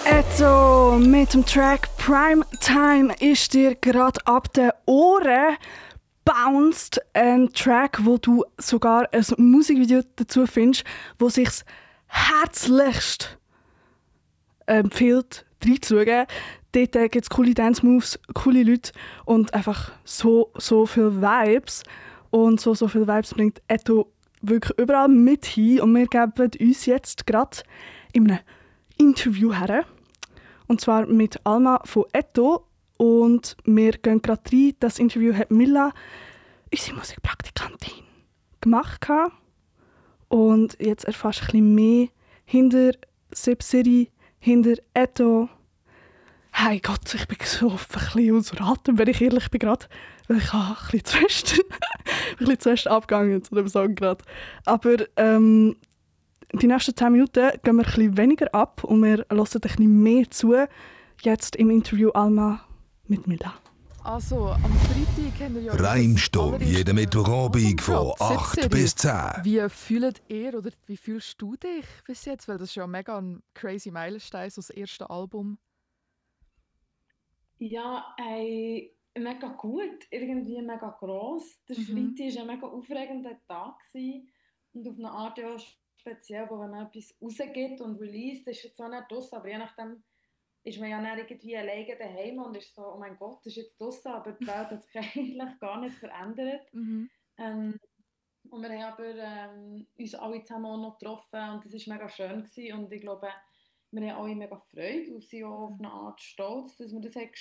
Also, mit dem Track Prime Time ist dir gerade ab den Ohren bounced ein Track, wo du sogar ein Musikvideo dazu findest, wo sich's herzlichst empfiehlt, reinzuschauen. Dort gibt es coole Dance-Moves, coole Leute und einfach so viele Vibes. Und so viele Vibes bringt Etto wirklich überall mit hin. Und wir geben uns jetzt gerade in einem Interview her. Und zwar mit Alma von Etto. Und wir gehen gerade rein. Das Interview hat Milla, unsere Musikpraktikantin, gemacht. Und jetzt erfährst du ein bisschen mehr hinter Sip City, hinter Etto. Hey Gott, ich bin so ein bisschen aus Atem, wenn ich ehrlich bin gerade. Weil ich habe ein bisschen zu fest abgegangen zu dem Song gerade. Aber die nächsten 10 Minuten gehen wir ein bisschen weniger ab und wir hören ein bisschen mehr zu. Jetzt im Interview Alma mit Milla. Also, am Freitag haben wir ja Rheinstuhl, jeden Mittwochabend von 8 bis 10. Wie fühlt ihr oder wie fühlst du dich bis jetzt? Weil das ist ja mega ein crazy Meilenstein, so das erste Album. Ja, mega gut, irgendwie mega gross. Der Freitag war ein mega aufregender Tag gewesen. Und auf eine Art ja speziell, wo wenn man etwas rausgibt und released, ist es so nicht draussen, aber je nachdem ist man ja dann irgendwie alleine daheim und ist so, oh mein Gott, das ist jetzt draussen, aber die Welt hat sich eigentlich gar nicht verändert. Ähm, und wir haben aber uns alle zusammen auch noch getroffen und das war mega schön gewesen. Und ich glaube, wir haben alle mega Freude und sind auch auf eine Art stolz, dass wir das haben